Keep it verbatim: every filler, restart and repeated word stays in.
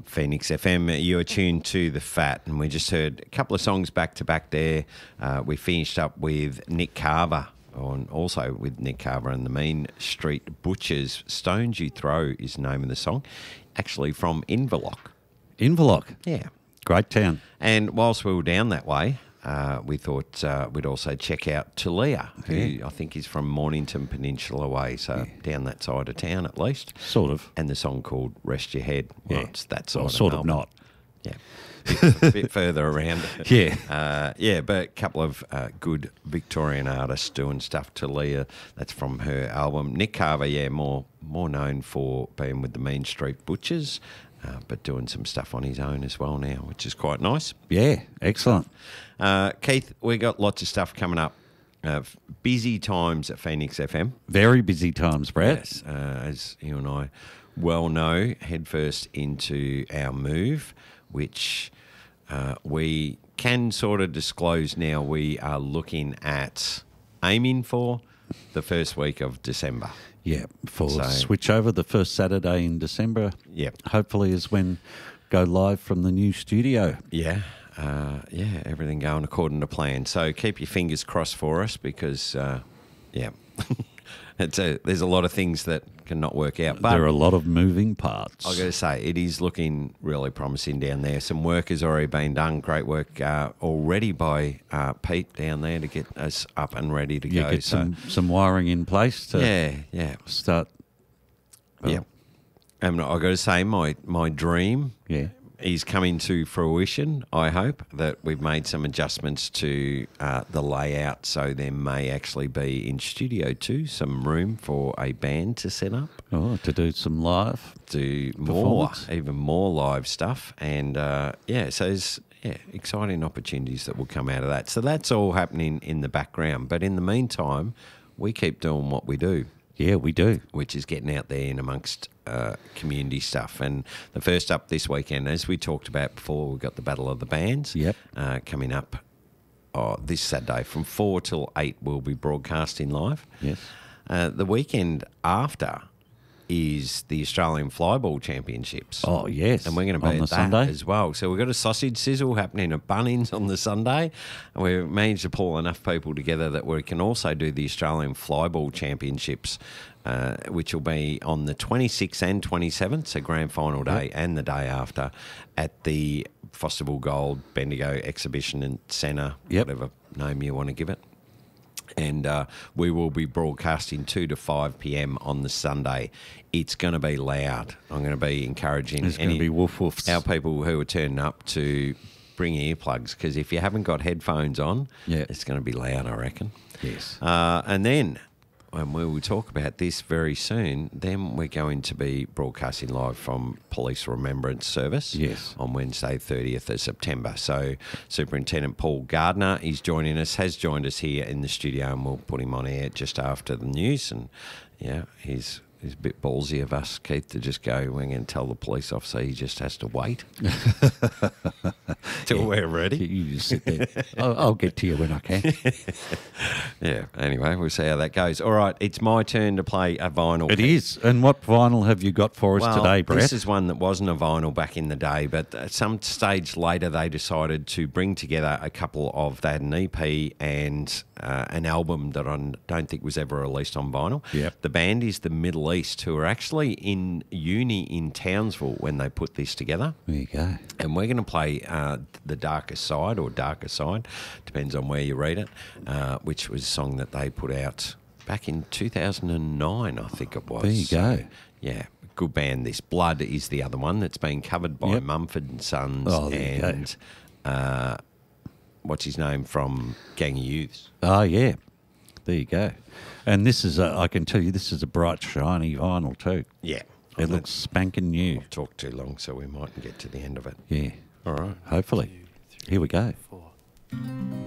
Phoenix F M. You are tuned to The Fat, and we just heard a couple of songs back to back there. Uh, we finished up with Nick Carver, and also with Nick Carver and the Mean Street Butchers. Stones You Throw is the name of the song, actually from Inverloch. Inverloch. Yeah. Great town. And whilst we were down that way, uh, we thought uh, we'd also check out Talia, who Yeah. I think is from Mornington Peninsula way, so Yeah. down that side of town at least. Sort of. And the song called Rest Your Head. Well, Yeah. it's that side Well, of sort of Melbourne. not. Yeah. Bit, a bit further around. Yeah. Uh, yeah, but a couple of uh, good Victorian artists doing stuff. Talia, that's from her album. Nick Carver, yeah, more more known for being with the Mean Street Butchers, uh, but doing some stuff on his own as well now, which is quite nice. Yeah, excellent. Uh, Keith, we got lots of stuff coming up. Uh, busy times at Phoenix F M. Very busy times, Brad. Yes, uh, as you and I well know, head first into our move, which uh, we can sort of disclose now. We are looking at aiming for the first week of December. Yeah, for So- switch over the first Saturday in December. Yep. Hopefully is when go live from the new studio. Yeah, uh, yeah, everything going according to plan. So keep your fingers crossed for us because, uh, yeah, it's a, there's a lot of things that cannot work out. But There are a lot of moving parts. I've got to say, it is looking really promising down there. Some work has already been done. Great work uh, already by uh, Pete down there to get us up and ready to you go. get so, some, some wiring in place to yeah, yeah, start. well, yeah. And I've got to say, my, my dream Yeah. is coming to fruition. I hope that we've made some adjustments to uh, the layout, so there may actually be in Studio Two some room for a band to set up, Oh, to do some live. do more, Performance. even more live stuff, and uh, yeah, so there's yeah exciting opportunities that will come out of that. So that's all happening in the background, but in the meantime, we keep doing what we do, Yeah, we do. which is getting out there in amongst uh, community stuff. And the first up this weekend, as we talked about before, we've got the Battle of the Bands Yep. uh, coming up oh, this Saturday from four till eight. We'll be broadcasting live. Yes. Uh, the weekend after is the Australian Flyball Championships. Oh, yes. And we're going to be on at the that Sunday. as well. So we've got a sausage sizzle happening at Bunnings on the Sunday. And we've managed to pull enough people together that we can also do the Australian Flyball Championships, uh, which will be on the twenty-sixth and twenty-seventh, so grand final day, Yep. and the day after at the Fosterville Gold Bendigo Exhibition and Centre, Yep. whatever name you want to give it. And uh, we will be broadcasting two to five p.m. on the Sunday. It's going to be loud. I'm going to be encouraging There's going any to be woof woofs. our people who are turning up to bring earplugs, because if you haven't got headphones on, Yeah. it's going to be loud, I reckon. Yes. Uh, and then, and we will talk about this very soon, then we're going to be broadcasting live from Police Remembrance Service Yes. on Wednesday, thirtieth of September. So Superintendent Paul Gardner is joining us, has joined us here in the studio, and we'll put him on air just after the news. And, yeah, he's... It's a bit ballsy of us, Keith, to just go we're going to tell the police officer he just has to wait till we're ready. You just sit there. I'll, I'll get to you when I can. Yeah, anyway, we'll see how that goes. All right, it's my turn to play a vinyl. It Keith. is. And what vinyl have you got for us Well, today, Brett? this is one that wasn't a vinyl back in the day, but at some stage later they decided to bring together a couple of, they had an E P and uh, an album that I don't think was ever released on vinyl. Yep. The band is the Middle East, who are actually in uni in Townsville when they put this together. There you go. And we're going to play uh, The Darker Side, or Darker Side, depends on where you read it, uh, which was a song that they put out back in two thousand nine, I think it was. There you So, go. yeah, good band. This Blood is the other one that's been covered by Yep. Mumford and Sons Oh, there you go. and uh, what's his name from Gang of Youths. Oh, yeah. There you go. And this is, a, I can tell you, this is a bright, shiny vinyl too. Yeah. It looks spanking new. I've talked too long, so we mightn't get to the end of it. Yeah. All right. Hopefully. Here we go.